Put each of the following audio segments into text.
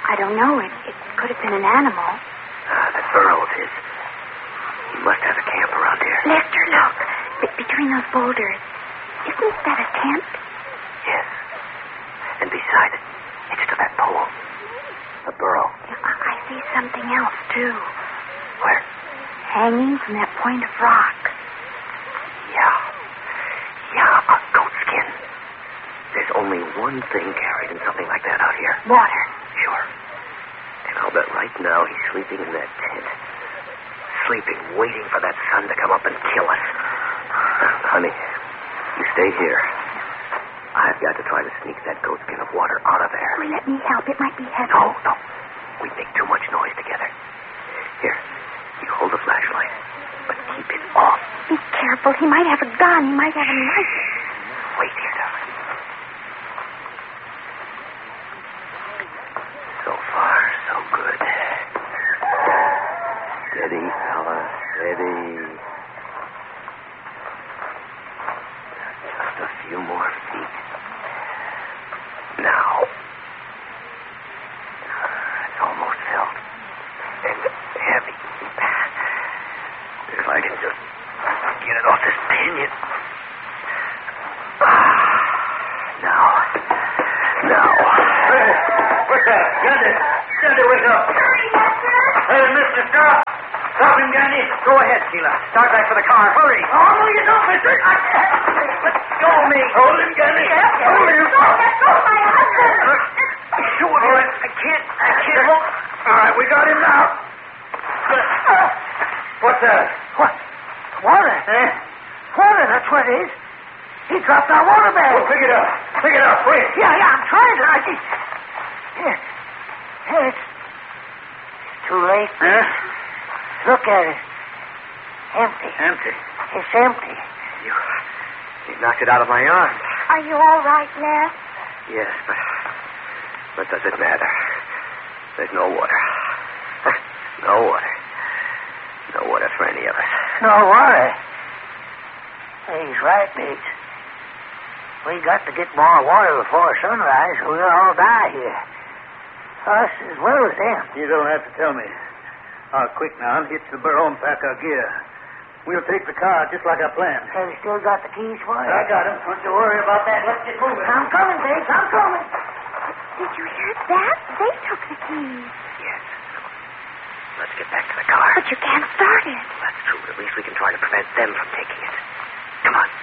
I don't know. It could have been an animal. That burro's his. He must have a camp around here. Lester, look. Between those boulders. Isn't that a tent? Yes. And beside it, next to that pole, a burrow. I see something else, too. Where? Hanging from that point of rock. Yeah, a goat skin. There's only one thing carried in something like that out here. Water. Sure. And I'll bet right now he's sleeping in that tent. Sleeping, waiting for that sun to come up and kill us. Honey, you stay here. I've got to try to sneak that goat skin of water out of there. Oh, let me help. It might be heavy. No. We make too much noise together. Here, you hold the flashlight, but keep it off. Be careful. He might have a gun. He might have a knife. Wait here, darling. So far, so good. Steady, fella, steady. Just a few more feet. Now. It's almost filled. And heavy. If I can just get it off this pinion. Now. Hey, what's that? Gandhi, wake up. Hurry, Lester. Hey, mister, stop. Stop him, Gandhi. Go ahead, Sheila. Start back for the car. Hurry. Oh, no, you don't, mister. Let go of me. Hold him, Gandhi. Hold him. No, let go of my husband. Shoot him. I can't. All right, we got him now. What's that? What? Water? Eh? Water, that's what it is. He dropped our water bag. Well, pick it up. Pick it up, quick. Yeah, I'm trying to. Here. It's too late. Huh? Look at it. Empty. Empty. It's empty. You knocked it out of my arms. Are you all right, Les? Yes, but does it matter? There's no water. No water. No water for any of us. No water. He's right, Bates. We got to get more water before sunrise, or we'll all die here. Us as well as them. You don't have to tell me. Quick now, hitch the burro and pack our gear. We'll take the car just like I planned. Have you still got the keys for it? I got him. Don't you worry about that. Let's get moving. I'm coming, Bates. I'm coming. Did you hear that? They took the keys. Yes. Let's get back to the car. But you can't start it. That's true. At least we can try to prevent them from taking it. Come on.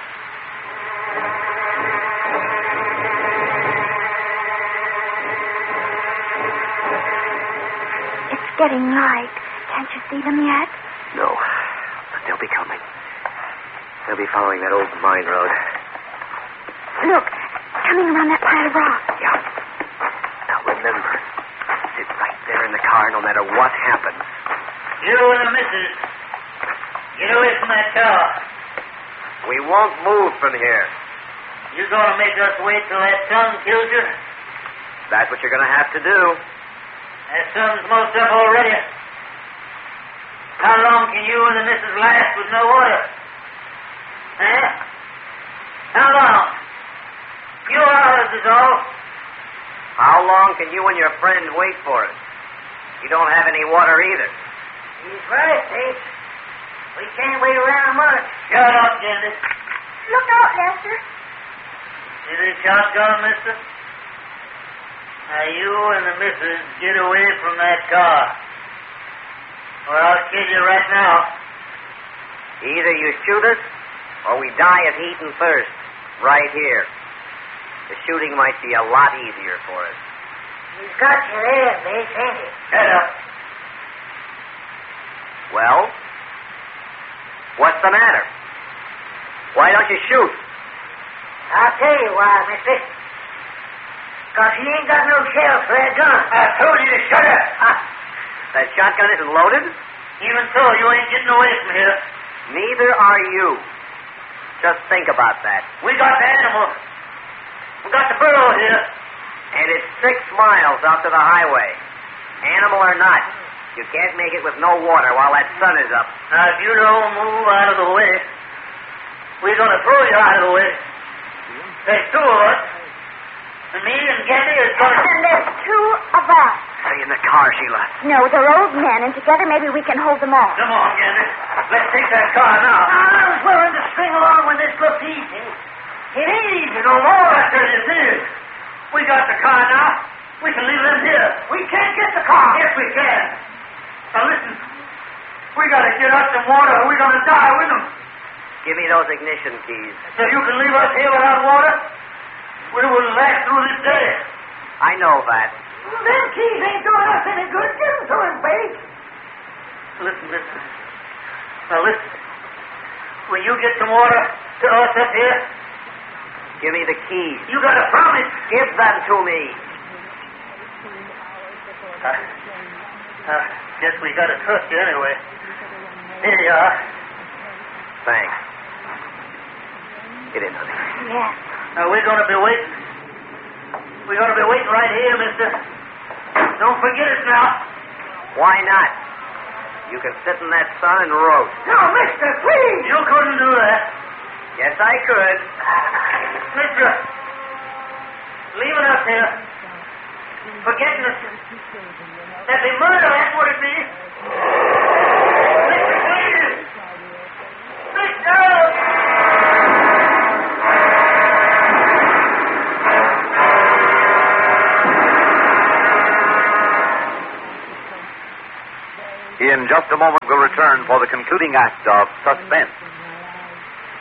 It's getting light. Can't you see them yet? No, but they'll be coming. They'll be following that old mine road. Look, coming around that pile of rock. Yeah. Now remember, sit right there in the car no matter what happens. You and the missus, get away from that car. We won't move from here. You gonna make us wait till that sun kills you? That's what you're going to have to do. That sun's most up already. How long can you and the missus last with no water? Eh? How long? Few hours is all. How long can you and your friend wait for us? You don't have any water either. He's right, Bates. We can't wait around much. Shut up, Gandhi. Look out, Lester. See this shotgun, mister? Now, you and the missus get away from that car. Or I'll kill you right now. Either you shoot us, or we die of heat and thirst. Right here. The shooting might be a lot easier for us. He's got you there, Bates, ain't he? Shut up. Well? What's the matter? Why don't you shoot? I'll tell you why, mister. Because he ain't got no shell for that gun. I told you to shut up. That shotgun isn't loaded? Even so, you ain't getting away from here. Neither are you. Just think about that. We got the animal. We got the burro here. And it's 6 miles out to the highway. Animal or not, you can't make it with no water while that sun is up. Now, if you don't move out of the way, we're going to throw you out of the way. There's 2 of us. And me and Gandhi is going to... And there's 2 of us. Nobody in the car, Sheila. No, they're old men, and together maybe we can hold them off. Come on, Gander. Let's take that car now. I was willing to string along when this looks easy. It ain't easy no more after this is. We got the car now. We can leave them here. We can't get the car. Yes, we can. Now listen. We gotta get us some water or we're gonna die with them. Give me those ignition keys. So you can leave us here without water? We wouldn't last through this day. I know that. Well, them keys ain't doing us any good. Give them to him, Bates. Listen. Now listen. Will you get some water to us up here? Give me the keys. You gotta promise. Give them to me. Guess we gotta trust you anyway. Here you are. Thanks. Get in, honey. Yes. Now we're gonna be waiting. We're gonna be waiting right here, mister. Don't forget us now. Why not? You can sit in that sun and roast. No, mister, please. You couldn't do that. Yes, I could. Mister, leaving us here, forgetting us. That'd be murder, that's what it be. Mister, please. Mister! In just a moment, we'll return for the concluding act of Suspense.